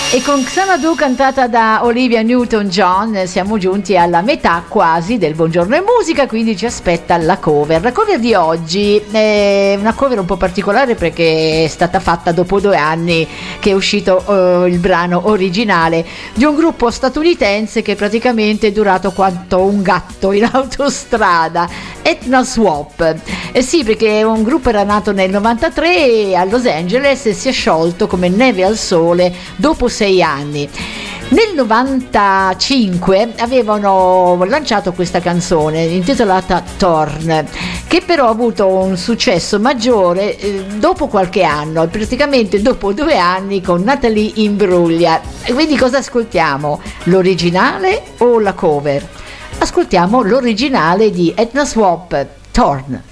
E con Xanadu cantata da Olivia Newton-John siamo giunti alla metà quasi del Buongiorno e Musica, quindi ci aspetta la cover. La cover di oggi è una cover un po' particolare perché è stata fatta dopo 2 anni che è uscito il brano originale di un gruppo statunitense che praticamente è durato quanto un gatto in autostrada, Ethna Swap. Sì, perché un gruppo era nato nel 93 a Los Angeles e si è sciolto come neve al sole dopo 6 anni. Nel 95 avevano lanciato questa canzone intitolata Torn, che però ha avuto un successo maggiore dopo qualche anno, praticamente dopo 2 anni con Natalie Imbruglia. Quindi cosa ascoltiamo? L'originale o la cover? Ascoltiamo l'originale di Ethna Swap, Torn.